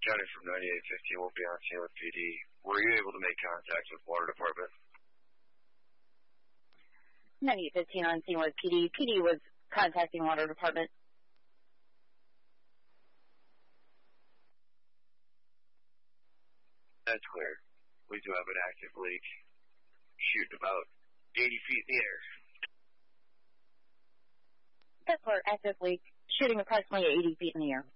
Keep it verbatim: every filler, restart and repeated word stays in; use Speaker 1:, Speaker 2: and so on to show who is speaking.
Speaker 1: Johnny from ninety-eight fifteen will be on scene with P D. Were you able to make contact with Water Department?
Speaker 2: ninety-eight fifteen on scene with P D. P D was contacting Water Department.
Speaker 1: That's clear. We do have an active leak. Shooting about eighty feet in the air.
Speaker 2: That's clear. Active leak. Shooting approximately eighty feet in the air.